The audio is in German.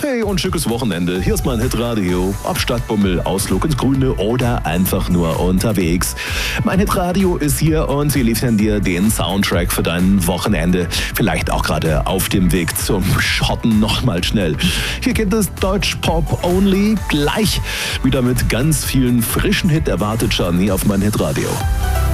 Hey und schickes Wochenende. Hier ist mein Hitradio. Ob Stadtbummel, Ausflug ins Grüne oder einfach nur unterwegs. Mein Hitradio ist hier und sie liefern dir den Soundtrack für dein Wochenende. Vielleicht auch gerade auf dem Weg zum Schotten nochmal schnell. Hier geht es Deutsch-Pop only. Gleich wieder mit ganz vielen frischen Hit erwartet schon hier auf mein Hitradio.